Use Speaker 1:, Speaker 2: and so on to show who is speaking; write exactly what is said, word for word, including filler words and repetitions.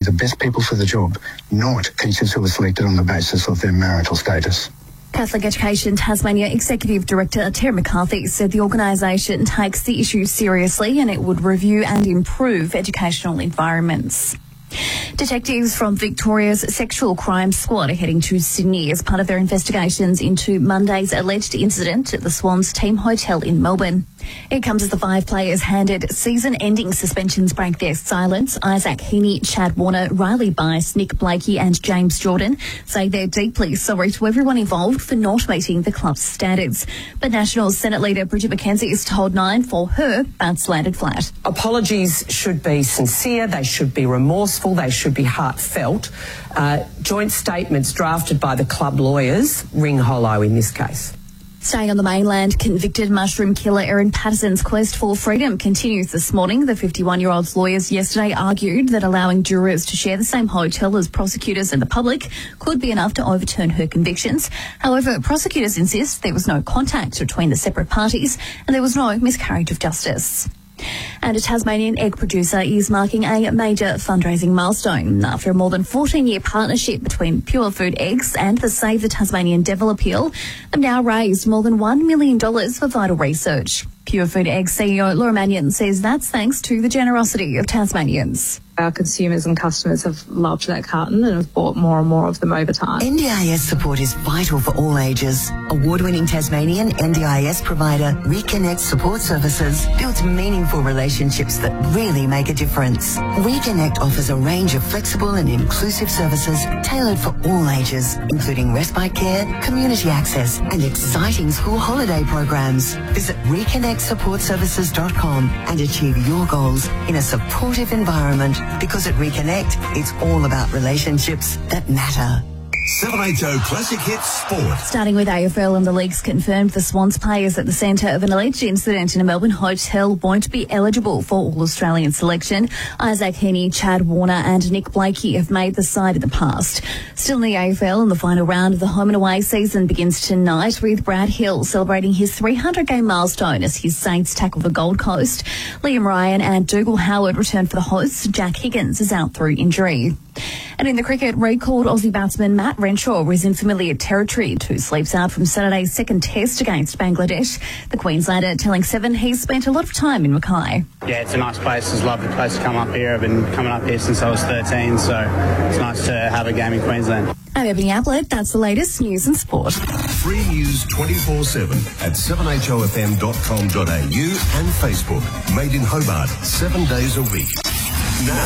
Speaker 1: the best people for the job, not teachers who are selected on the basis of their marital status.
Speaker 2: Catholic Education Tasmania Executive Director Terry McCarthy said the organisation takes the issue seriously and it would review and improve educational environments. Detectives from Victoria's Sexual Crime Squad are heading to Sydney as part of their investigations into Monday's alleged incident at the Swans Team Hotel in Melbourne. It comes as the five players handed season-ending suspensions break their silence. Isaac Heaney, Chad Warner, Riley Bice, Nick Blakey and James Jordan say they're deeply sorry to everyone involved for not meeting the club's standards. But National Senate Leader Bridget McKenzie has told Nine for her that's landed flat.
Speaker 3: Apologies should be sincere, they should be remorseful, they should be heartfelt. Uh, joint statements drafted by the club lawyers ring hollow in this case.
Speaker 2: Staying on the mainland, convicted mushroom killer Erin Patterson's quest for freedom continues this morning. The fifty-one-year-old's lawyers yesterday argued that allowing jurors to share the same hotel as prosecutors and the public could be enough to overturn her convictions. However, prosecutors insist there was no contact between the separate parties and there was no miscarriage of justice. And a Tasmanian egg producer is marking a major fundraising milestone. After a more than fourteen-year partnership between Pure Food Eggs and the Save the Tasmanian Devil appeal, they've now raised more than one million dollars for vital research. Pure Food Eggs C E O Laura Mannion says that's thanks to the generosity of Tasmanians.
Speaker 4: Our consumers and customers have loved that carton and have bought more and more of them over time.
Speaker 5: N D I S support is vital for all ages. Award-winning Tasmanian N D I S provider Reconnect Support Services builds meaningful relationships that really make a difference. Reconnect offers a range of flexible and inclusive services tailored for all ages, including respite care, community access and exciting school holiday programs. Visit reconnect support services dot com and achieve your goals in a supportive environment. Because at Reconnect, it's all about relationships that matter.
Speaker 6: seven eighty Classic Hits Sport.
Speaker 2: Starting with A F L, and the league's confirmed the Swans players at the centre of an alleged incident in a Melbourne hotel won't be eligible for All-Australian selection. Isaac Heaney, Chad Warner and Nick Blakey have made the side in the past. Still in the A F L, and the final round of the home and away season begins tonight with Brad Hill celebrating his three hundred game milestone as his Saints tackle the Gold Coast. Liam Ryan and Dougal Howard return for the hosts. Jack Higgins is out through injury. And in the cricket, recalled Aussie batsman Matt Renshaw was in familiar territory. Two sleeps out from Saturday's second test against Bangladesh. The Queenslander telling Seven he's spent a lot of time in Mackay.
Speaker 7: Yeah, it's a nice place. It's a lovely place to come up here. I've been coming up here since I was thirteen, so it's nice to have a game in Queensland.
Speaker 2: I'm Ebony Applet. That's the latest news and sport.
Speaker 6: Free news twenty-four seven at seven h o f m dot com dot a u and Facebook. Made in Hobart, seven days a week. Now.